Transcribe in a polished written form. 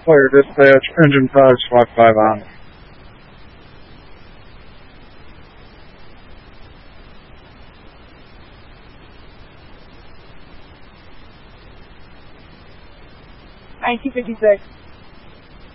Player dispatch, engine 5, SWAT 5 on. $1956.